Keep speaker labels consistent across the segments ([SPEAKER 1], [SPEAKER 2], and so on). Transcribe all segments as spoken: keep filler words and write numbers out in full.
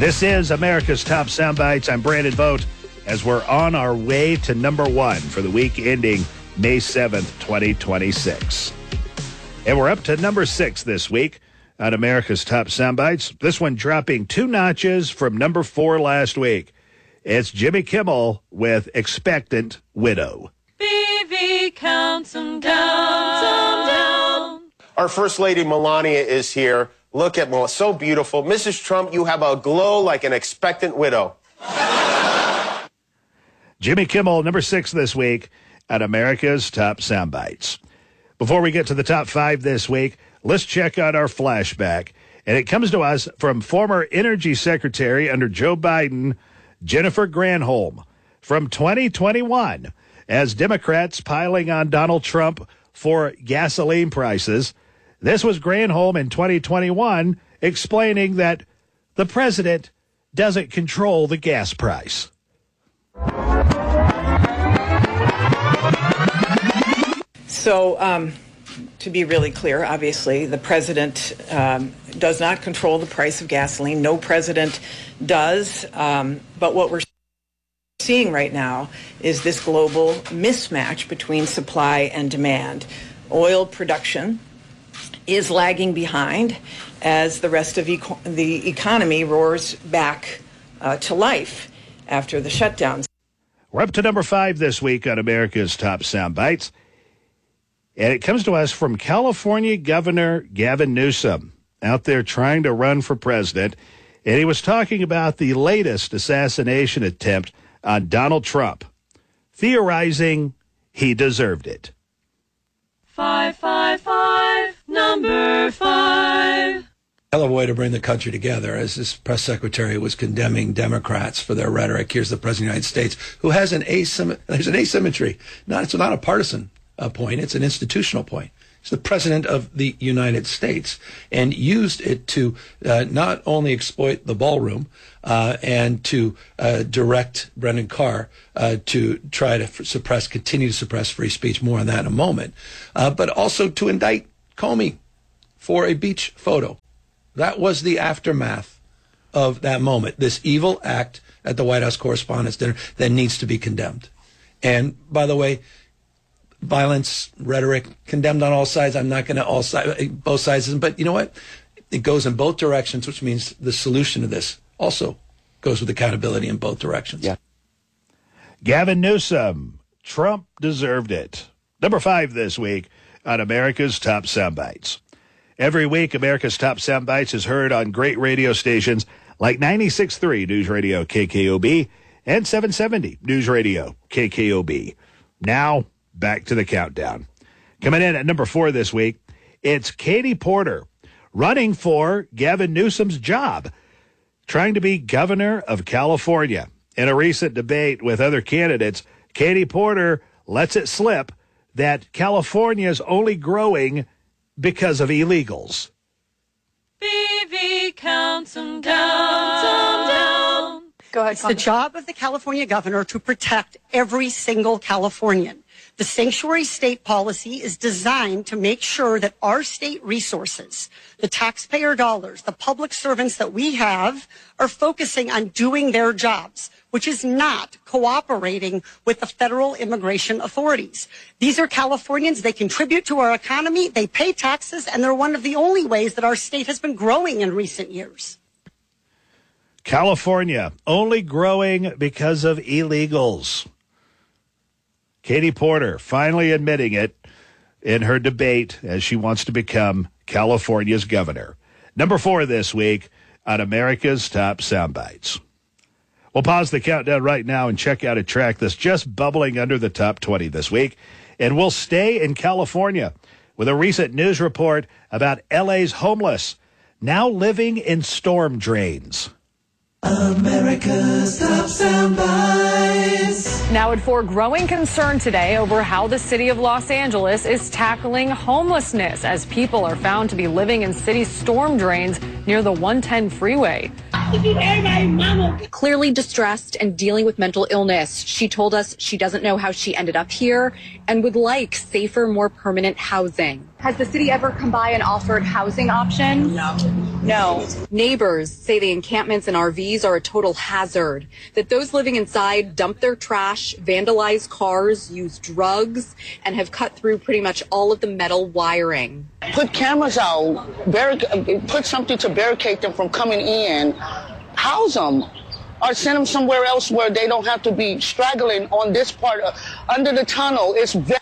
[SPEAKER 1] This is America's Top Soundbites. I'm Brandon Vogt as we're on our way to number one for the week ending May seventh, twenty twenty-six. And we're up to number six this week on America's Top Soundbites. This one dropping two notches from number four last week. It's Jimmy Kimmel with Expectant Widow.
[SPEAKER 2] B V counts them down, some down.
[SPEAKER 3] Our First Lady Melania is here. Look at Melania, so beautiful. Missus Trump, you have a glow like an expectant widow.
[SPEAKER 1] Jimmy Kimmel, number six this week at America's Top Soundbites. Before we get to the top five this week, let's check out our flashback. And it comes to us from former Energy Secretary under Joe Biden, Jennifer Granholm, from twenty twenty-one, as Democrats piling on Donald Trump for gasoline prices. This was Granholm in twenty twenty-one explaining that the president doesn't control the gas price.
[SPEAKER 4] So, um, to be really clear, obviously, the president um, does not control the price of gasoline. No president does. Um, but what we're seeing right now is this global mismatch between supply and demand. Oil production is lagging behind as the rest of eco- the economy roars back uh, to life after the shutdowns.
[SPEAKER 1] We're up to number five this week on America's Top Soundbites. And it comes to us from California Governor Gavin Newsom, out there trying to run for president. And he was talking about the latest assassination attempt on Donald Trump, theorizing he deserved it.
[SPEAKER 2] Five, five, five, number five.
[SPEAKER 5] Hell of a way to bring the country together, as this press secretary was condemning Democrats for their rhetoric. Here's the president of the United States, who has an asym- there's an asymmetry. Not, it's not a partisan uh, point, it's an institutional point. He's the president of the United States and used it to uh, not only exploit the ballroom uh, and to uh, direct Brendan Carr uh, to try to f- suppress, continue to suppress free speech, more on that in a moment, uh, but also to indict Comey for a beach photo. That was the aftermath of that moment, this evil act at the White House Correspondents' Dinner that needs to be condemned. And by the way, violence, rhetoric, condemned on all sides. I'm not going to all sides, both sides, but you know what? It goes in both directions, which means the solution to this also goes with accountability in both directions.
[SPEAKER 1] Yeah. Gavin Newsom, Trump deserved it. Number five this week on America's Top Soundbites. Every week, America's Top Soundbites is heard on great radio stations like ninety-six point three News Radio K K O B and seven seventy News Radio K K O B. Now, back to the countdown. Coming in at number four this week, it's Katie Porter, running for Gavin Newsom's job, trying to be governor of California. In a recent debate with other candidates, Katie Porter lets it slip that California is only growing because of illegals.
[SPEAKER 2] B V counts them down, some down.
[SPEAKER 6] Go ahead.
[SPEAKER 7] It's the job of the California governor to protect every single Californian. The sanctuary state policy is designed to make sure that our state resources, the taxpayer dollars, the public servants that we have, are focusing on doing their jobs, which is not cooperating with the federal immigration authorities. These are Californians. They contribute to our economy. They pay taxes, and they're one of the only ways that our state has been growing in recent years.
[SPEAKER 1] California only growing because of illegals. Katie Porter finally admitting it in her debate as she wants to become California's governor. Number four this week on America's Top Soundbites. We'll pause the countdown right now and check out a track that's just bubbling under the top twenty this week. And we'll stay in California with a recent news report about L A's homeless now living in storm drains.
[SPEAKER 8] America's Top Soundbites.
[SPEAKER 9] Now, it for growing concern today over how the city of Los Angeles is tackling homelessness as people are found to be living in city storm drains near the one ten freeway.
[SPEAKER 10] Clearly distressed and dealing with mental illness, she told us she doesn't know how she ended up here and would like safer, more permanent housing.
[SPEAKER 11] Has the city ever come by and offered housing options?
[SPEAKER 8] No.
[SPEAKER 10] No. Neighbors say the encampments and R Vs are a total hazard, that those living inside dump their trash, vandalize cars, use drugs, and have cut through pretty much all of the metal wiring.
[SPEAKER 6] Put cameras out, barric- put something to barricade them from coming in, house them, or send them somewhere else where they don't have to be straggling on this part of, under the tunnel. It's very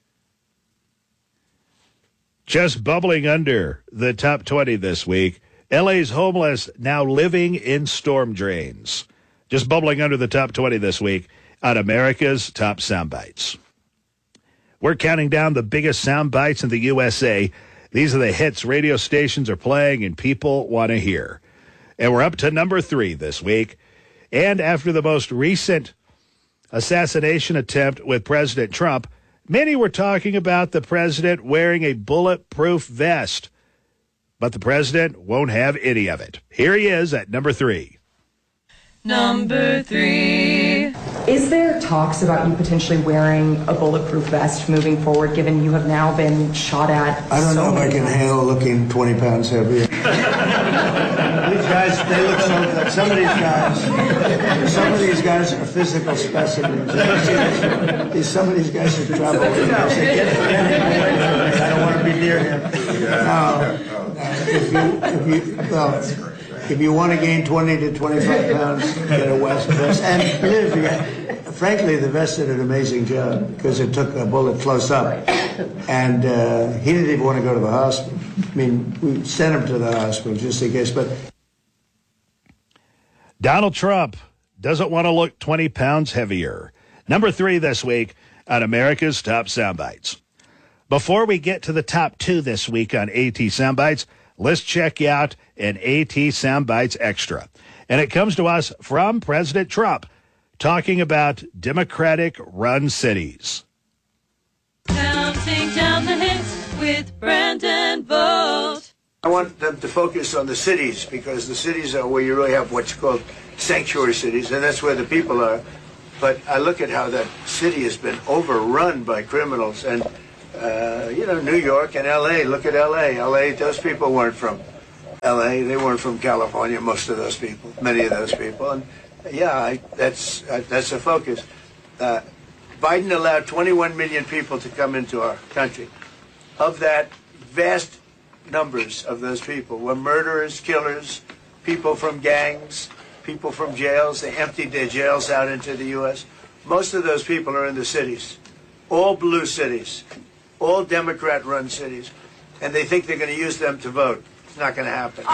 [SPEAKER 1] Just bubbling under the top twenty this week. L A's homeless now living in storm drains. Just bubbling under the top twenty this week on America's Top Soundbites. We're counting down the biggest sound bites in the U S A. These are the hits radio stations are playing and people want to hear. And we're up to number three this week. And after the most recent assassination attempt with President Trump, many were talking about the president wearing a bulletproof vest. But the president won't have any of it. Here he is at number three.
[SPEAKER 2] Number three.
[SPEAKER 11] Is there talks about you potentially wearing a bulletproof vest moving forward, given you have now been shot at?
[SPEAKER 12] I don't
[SPEAKER 11] so
[SPEAKER 12] know if I can handle looking twenty pounds heavier. These guys, they look so good. Some of these guys, some of these guys are physical specimens. These, some of these guys are trouble. Say, get, get him. I don't want to be near him. No, if you, if you, well, if you want to gain twenty to twenty-five pounds, get a vest. And believe me, frankly, the vest did an amazing job because it took a bullet close up. And uh, he didn't even want to go to the hospital. I mean, we sent him to the hospital just in case. But
[SPEAKER 1] Donald Trump doesn't want to look twenty pounds heavier. Number three this week on America's Top Soundbites. Before we get to the top two this week on AT Soundbites, let's check out an AT Soundbites Extra. And it comes to us from President Trump talking about Democratic-run cities.
[SPEAKER 2] Counting down the hits with Brandon Vogt.
[SPEAKER 12] I want them to focus on the cities because the cities are where you really have what's called sanctuary cities, and that's where the people are. But I look at how that city has been overrun by criminals, and uh, you know, New York and L A. Look at L A. L A. Those people weren't from L A. They weren't from California. Most of those people, many of those people, and yeah, I, that's uh, that's a focus. Uh, Biden allowed twenty-one million people to come into our country. Of that, vast numbers of those people were murderers, killers, people from gangs, people from jails. They emptied their jails out into the U S Most of those people are in the cities, all blue cities, all Democrat-run cities, and they think they're going to use them to vote. It's not going to happen.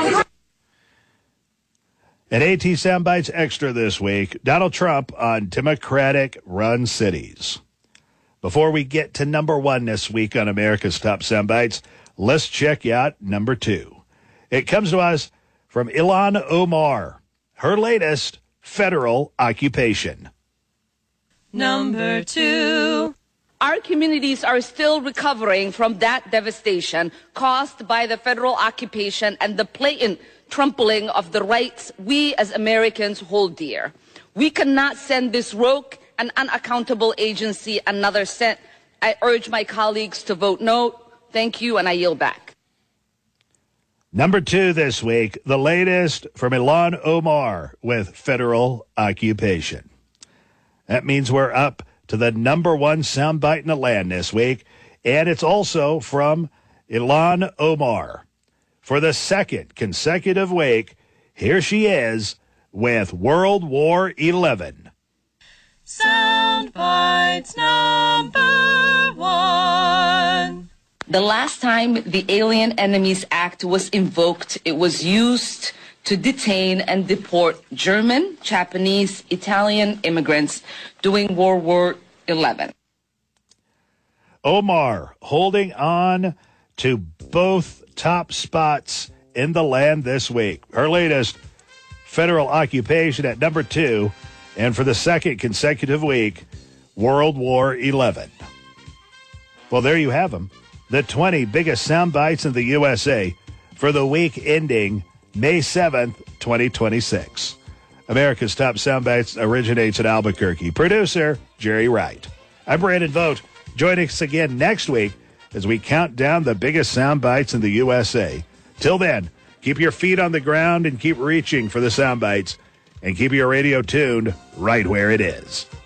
[SPEAKER 1] An AT Soundbites Extra this week, Donald Trump on Democratic-run cities. Before we get to number one this week on America's Top Soundbites, let's check out number two. It comes to us from Ilhan Omar, her latest federal occupation.
[SPEAKER 2] Number two.
[SPEAKER 13] Our communities are still recovering from that devastation caused by the federal occupation and the blatant trampling of the rights we as Americans hold dear. We cannot send this rogue and unaccountable agency another cent. I urge my colleagues to vote no. Thank you, and I yield back.
[SPEAKER 1] Number two this week, the latest from Ilhan Omar with federal occupation. That means we're up to the number one soundbite in the land this week, and it's also from Ilhan Omar. For the second consecutive week, here she is with World War Eleven.
[SPEAKER 2] Soundbites number one.
[SPEAKER 13] The last time the Alien Enemies Act was invoked, it was used to detain and deport German, Japanese, Italian immigrants during World War Eleven.
[SPEAKER 1] Omar holding on to both top spots in the land this week. Her latest federal occupation at number two, and for the second consecutive week, World War Eleven. Well, there you have them. The twenty biggest sound bites in the U S A for the week ending May seventh, twenty twenty-six. America's Top Soundbites originates in Albuquerque. Producer, Jerry Wright. I'm Brandon Vogt. Join us again next week as we count down the biggest sound bites in the U S A. Till then, Keep your feet on the ground and keep reaching for the sound bites. And keep your radio tuned right where it is.